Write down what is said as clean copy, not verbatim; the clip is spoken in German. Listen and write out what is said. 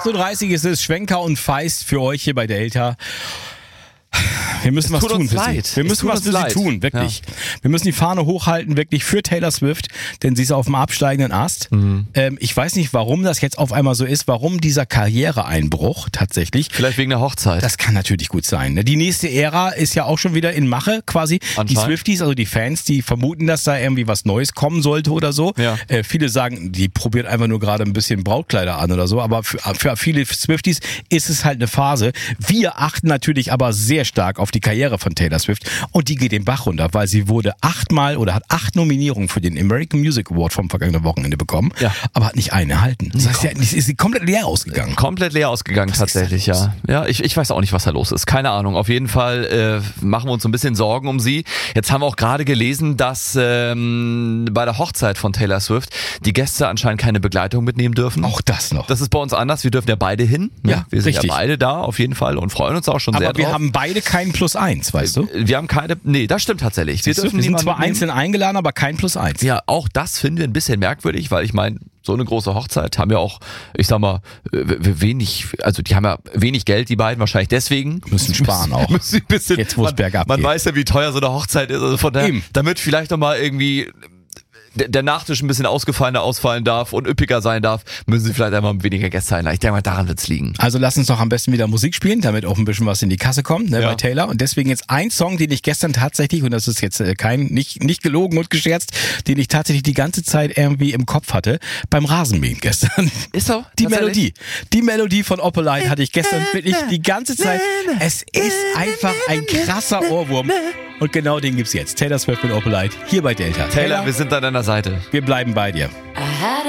8.30 Uhr ist es, Schwenker und Feist für euch hier bei Delta. Wir müssen was tun für sie. Wir müssen was für sie tun, wirklich. Ja. Wir müssen die Fahne hochhalten, wirklich für Taylor Swift, denn sie ist auf dem absteigenden Ast. Ich weiß nicht, warum das jetzt auf einmal so ist, warum dieser Karriereeinbruch tatsächlich. Vielleicht wegen der Hochzeit. Das kann natürlich gut sein. Die nächste Ära ist ja auch schon wieder in Mache quasi. Die Swifties, also die Fans, die vermuten, dass da irgendwie was Neues kommen sollte oder so. Ja. Viele sagen, die probiert einfach nur gerade ein bisschen Brautkleider an oder so, aber für viele Swifties ist es halt eine Phase. Wir achten natürlich aber sehr stark auf die Karriere von Taylor Swift und die geht den Bach runter, weil sie wurde 8 Nominierungen für den American Music Award vom vergangenen Wochenende bekommen, aber hat nicht eine erhalten. Das heißt, ist sie komplett leer ausgegangen. Komplett leer ausgegangen, was tatsächlich, ja. Ja, ich weiß auch nicht, was da los ist. Keine Ahnung. Auf jeden Fall machen wir uns so ein bisschen Sorgen um sie. Jetzt haben wir auch gerade gelesen, dass bei der Hochzeit von Taylor Swift die Gäste anscheinend keine Begleitung mitnehmen dürfen. Auch das noch. Das ist bei uns anders. Wir dürfen ja beide hin. Ja, wir sind richtig. Ja beide da auf jeden Fall und freuen uns auch schon sehr drauf. Aber wir haben beide keinen +1, weißt du? Wir haben keine, nee, das stimmt tatsächlich. Wir sind zwar einzeln eingeladen, aber kein +1. Ja, auch das finden wir ein bisschen merkwürdig, weil ich meine, so eine große Hochzeit haben ja auch, ich sag mal, wenig, also die haben ja wenig Geld, die beiden, wahrscheinlich deswegen. Müssen sparen auch. Müssen ein bisschen, jetzt, wo es bergab man geht. weiß ja, wie teuer so eine Hochzeit ist, also von daher, damit vielleicht nochmal irgendwie der Nachtisch ein bisschen ausfallen darf und üppiger sein darf, müssen sie vielleicht einmal weniger Gäste einladen. Ich denke mal, daran wird's liegen. Also lass uns doch am besten wieder Musik spielen, damit auch ein bisschen was in die Kasse kommt, bei Taylor. Und deswegen jetzt ein Song, den ich gestern tatsächlich, und das ist jetzt nicht gelogen und gescherzt, den ich tatsächlich die ganze Zeit irgendwie im Kopf hatte, beim Rasenmähen gestern. Ist so? Die Melodie von Opalite hatte ich gestern wirklich die ganze Zeit. Es ist einfach ein krasser Ohrwurm. Und genau den gibt's jetzt. Taylor Swift mit Opalite hier bei Delta. Taylor, wir sind an deiner Seite. Wir bleiben bei dir.